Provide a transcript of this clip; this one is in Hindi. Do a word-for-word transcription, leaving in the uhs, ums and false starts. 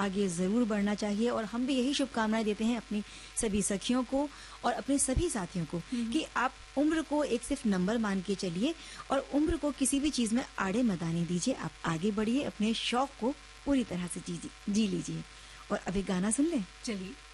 आगे ज़रूर बढ़ना चाहिए। और हम भी यही शुभकामनाएं देते हैं अपनी सभी सखियों को और अपने सभी साथियों को कि आप उम्र को एक सिर्फ नंबर मान के चलिए और उम्र को किसी भी चीज़ में आड़े मत आने दीजिए। आप आगे बढ़िए, अपने शौक को पूरी तरह से जी जी लीजिए। और अभी गाना सुन लें। चलिए।